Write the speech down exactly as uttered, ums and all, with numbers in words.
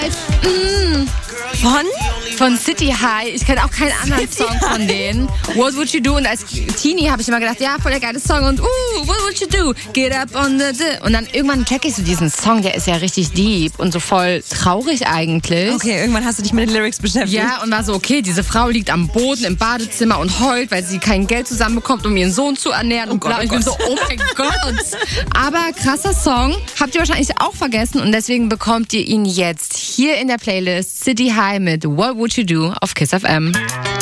High. Mm. Von? Von City High. Ich kenne auch keinen anderen City Song von denen. What Would You Do? Und als Teenie habe ich immer gedacht, ja, voll der geile Song. Und, uh, what would you do? Get up on the... the. Und dann irgendwann check ich so diesen Song, der ist ja richtig deep und so voll traurig eigentlich. Okay, irgendwann hast du dich mit den Lyrics beschäftigt. Ja, und war so, okay, diese Frau liegt am Boden im Badezimmer und heult, weil sie kein Geld zusammenbekommt, um ihren Sohn zu ernähren. Oh und Gott, bla. oh Ich bin Gott. so, oh mein Gott. Aber krasser Song. Habt ihr wahrscheinlich auch vergessen und deswegen bekommt ihr ihn jetzt hier in der Playlist City High mit What Would You Do auf Kiss F M.